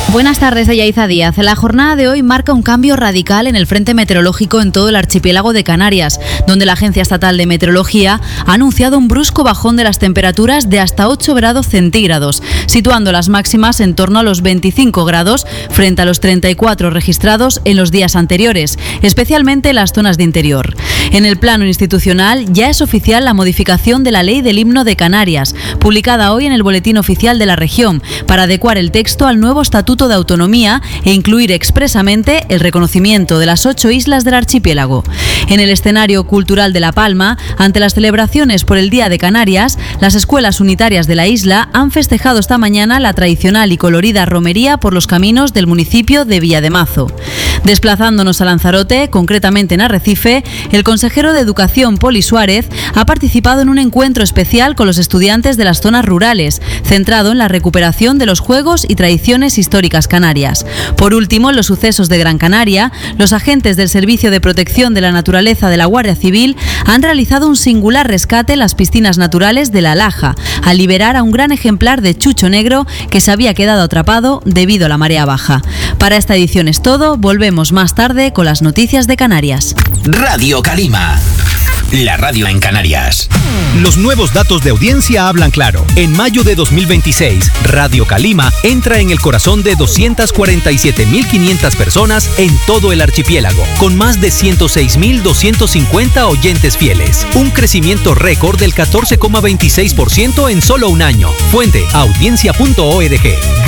Buenas tardes, de Yaiza Díaz. La jornada de hoy marca un cambio radical en el frente meteorológico en todo el archipiélago de Canarias, donde la Agencia Estatal de Meteorología ha anunciado un brusco bajón de las temperaturas de hasta 8 grados centígrados, situando las máximas en torno a los 25 grados frente a los 34 registrados en los días anteriores, especialmente en las zonas de interior. En el plano institucional ya es oficial la modificación de la Ley del Himno de Canarias, publicada hoy en el Boletín Oficial de la región, para adecuar el texto al nuevo Estatuto de Autonomía e incluir expresamente el reconocimiento de las 8 islas del archipiélago. En el escenario cultural de La Palma, ante las celebraciones por el Día de Canarias, las escuelas unitarias de la isla han festejado esta mañana la tradicional y colorida romería por los caminos del municipio de Villademazo. Desplazándonos a Lanzarote, concretamente en Arrecife, el consejero de Educación, Poli Suárez, ha participado en un encuentro especial con los estudiantes de las zonas rurales, centrado en la recuperación de los juegos y tradiciones históricas canarias. Por último, en los sucesos de Gran Canaria, los agentes del Servicio de Protección de la Naturaleza de la Guardia Civil han realizado un singular rescate en las piscinas naturales de La Laja, al liberar a un gran ejemplar de chucho negro que se había quedado atrapado debido a la marea baja. Para esta edición es todo, volvemos más tarde con las noticias de Canarias. Radio Calima, la radio en Canarias. Los nuevos datos de audiencia hablan claro. En mayo de 2026, Radio Calima entra en el corazón de 247.500 personas en todo el archipiélago, con más de 106.250 oyentes fieles. Un crecimiento récord del 14,26% en solo un año. Fuente, audiencia.org.